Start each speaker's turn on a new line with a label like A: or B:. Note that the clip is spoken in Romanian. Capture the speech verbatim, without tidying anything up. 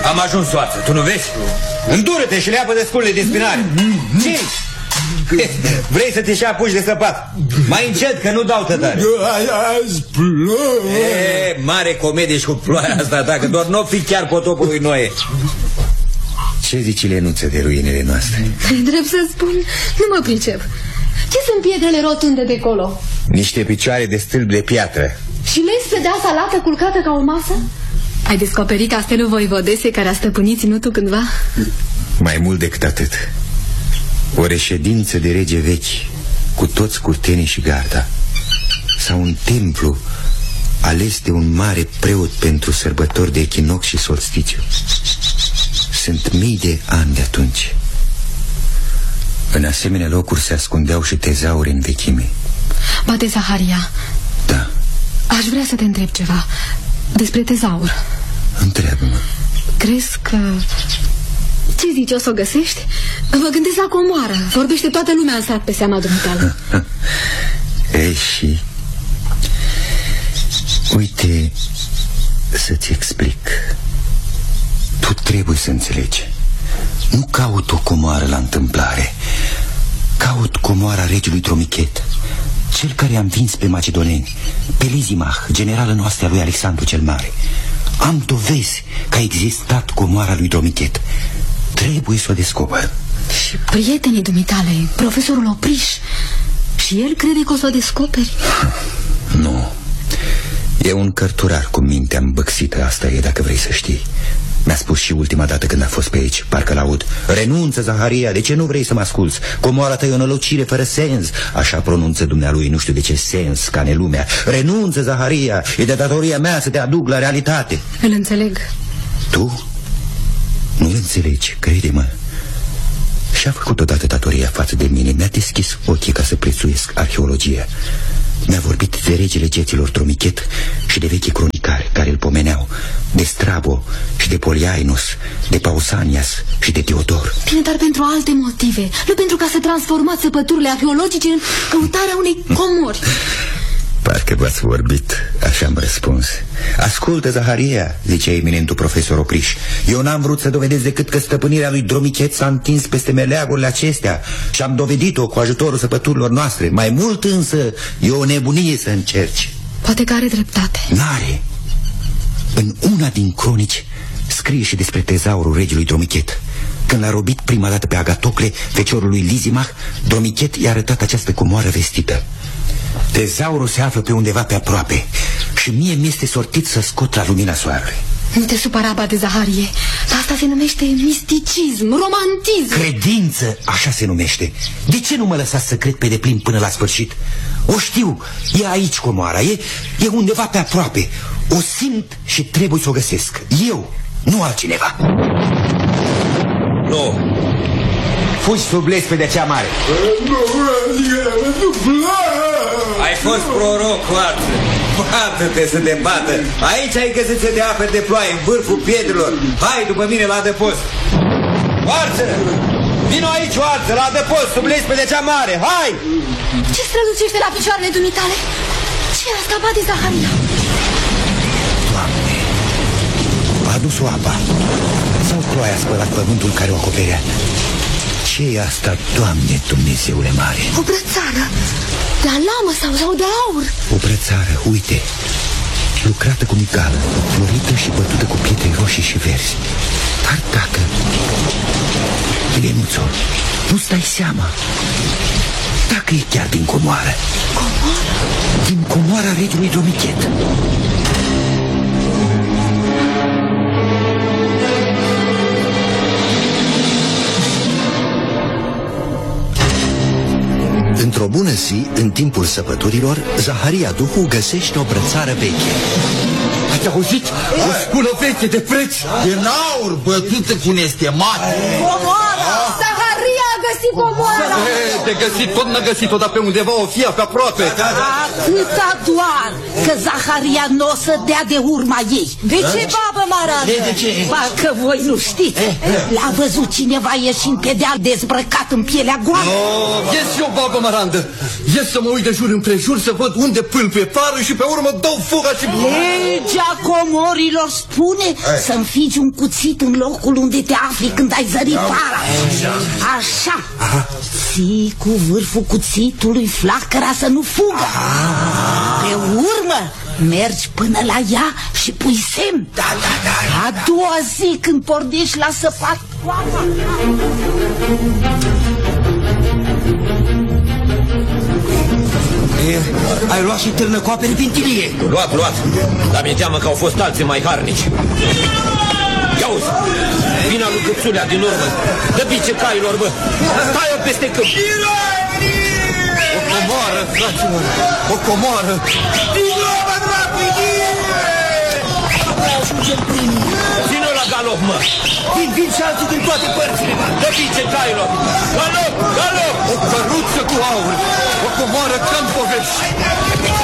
A: Am ajuns, soață, tu nu vezi? Îndură-te și leapă de sculele din spinare. Ce? Vrei să te și apuci de săpat? Mai încet, că nu dau tătare. E, mare comedie și cu ploaia asta, dacă doar n-o fi chiar potopul lui Noe. Ce zici, Lenuță, de ruinele noastre?
B: Drept să spun, nu mă pricep. Ce sunt pietrele rotunde de colo?
A: Niște picioare de stâlp de piatră.
B: Și lespedeasa lată culcată ca o masă? Ai descoperit castelul voivodesei care a stăpânit ținutul cândva?
A: Mai mult decât atât. O reședință de rege vechi, cu toți curtenii și garda, sau un templu ales de un mare preot pentru sărbători de echinox și solstițiu. Sunt mii de ani de atunci. În asemenea locuri se ascundeau și tezauri în vechime.
B: Bate Zaharia.
A: Da.
B: Aș vrea să te întreb ceva despre tezaur.
A: Întreabă-mă.
B: Crezi că... Ce zici, o să o găsești? Mă gândesc la comoară. Vorbește toată lumea în sat pe seama dumitale.
A: Ei, și... Uite, să-ți explic. Tu trebuie să înțelegi. Nu caut o comoară la întâmplare. Caut comoara regelui Dromichet, cel care a învins pe macedoneni, pe Lizimah, generală noastră lui Alexandru cel Mare. Am dovezi că a existat comoara lui Dromichet. Trebuie să o descoper.
B: Și prietenii dumitale, profesorul Opriș, și el crede că o să o descoperi?
A: Nu. E un cărturar cu mintea îmbăxită, asta e, dacă vrei să știi. Mi-a spus și ultima dată când a fost pe aici, parcă l-aud. Renunță, Zaharia, de ce nu vrei să mă asculți? Comoara ta e o nălucire fără sens. Așa pronunță dumnealui, nu știu de ce sens, ca nelumea. Renunță, Zaharia, e de datoria mea să te aduc la realitate.
B: Îl înțeleg.
A: Tu? Nu-l înțelegi, crede-mă. Și-a făcut odată datoria față de mine. Mi-a deschis ochii ca să prețuiesc arheologia. Mi-a vorbit de regele geților Dromichet și de vechi cronicari care îl pomeneau, de Strabo și de Poliainus, de Pausanias și de Diodor.
B: Bine, dar pentru alte motive, nu pentru ca să transformați săpăturile arheologice în căutarea unei comori.
A: Parcă v-ați vorbit, așa am răspuns. Ascultă, Zaharia, zicea eminentul profesor Opriș, eu n-am vrut să dovedesc decât că stăpânirea lui Dromichet s-a întins peste meleagurile acestea și am dovedit-o cu ajutorul săpăturilor noastre. Mai mult însă, e o nebunie să încerci.
B: Poate că are dreptate.
A: N-are. În una din cronici scrie și despre tezaurul regelui Dromichet. Când l-a robit prima dată pe Agatocle, feciorul lui Lizimah, Dromichet i-a arătat această comoară vestită. Tezaurul se află pe undeva pe aproape și mie mi-este sortit să scot la lumina soarelui.
B: Nu te supăra, bate Zaharie. Asta se numește misticism, romantism.
A: Credință, așa se numește. De ce nu mă lăsați să cred pe deplin până la sfârșit? O știu, e aici comoara, e, e undeva pe aproape. O simt și trebuie să o găsesc. Eu, nu altcineva. Nu. Fugi sub lespedea cea mare. Ai fost proroc, Coarță. Bată-te să te bată. Aici ai găsit să te aperi de ploaie, în vârful piedrilor. Hai după mine la adăpost. Coarță! Vino aici, Coarță, la adăpost, sub lespedea cea mare. Hai!
B: Ce strălucește la picioarele dumitale? Ce a scăpat de Zaharia?
A: Doamne, a adus-o apa. Sau ploaia a spălat pământul care o acoperea? Ce e asta, Doamne, Dumnezeule mare?
B: O brățară, de alamă sau, sau de aur.
A: O brățară, uite, lucrată cu migală, florită și bătută cu pietre roșii și verzi. Dar dacă... Lenuțo, nu-ți dai seama? Dacă e chiar din comoară.
B: Comoară?
A: Din comoara regelui Dromichet.
C: Într-o bună zi, în timpul săpăturilor, Zaharia Duhu găsește o brățară veche.
A: Ați auzit? O spulă veche de preț.
D: Din aur bătută cu nestemate.
B: Comoara! Zaharia a găsit
D: găsit comoara!
A: De găsit, tot n-a găsit-o, dar pe undeva o fie pe aproape.
D: Atâta doar că Zaharia nu o să dea de urma ei. De ce, babă Marandă?
C: De ce?
D: Ba că voi nu știți. L-a văzut cineva ieșind pe deal dezbrăcat în pielea goală.
A: Oh, ies eu, babă Marandă. Ies să mă uit de jur împrejur, să văd unde pâlpâie parul și pe urmă dau fuga și...
D: Legea comorilor spune să înfigi un cuțit în locul unde te afli când ai zărit para. Așa. Ții cu vârful cuțitului flacăra să nu fugă. Pe urmă mergi până la ea și pui semn.
C: Da, da, da.
D: A doua zi când pornești la săpat toamna.
C: E, ai luat și târnăcoape în pintilie.
E: Luat, luat, dar mi-e teamă că au fost alții mai harnici. Ia-uzi, vine lui Căpțulea din urmă. Dă bice cailor, bă. Stai-o peste câmp.
A: O comoară, fraților, o comoară.
E: Ține-o la galop, mă.
C: Vin, vin și alții din toate părțile.
E: Dă bice cailor. Galop, galop.
A: O căruță cu aur, o comoară ca în povești.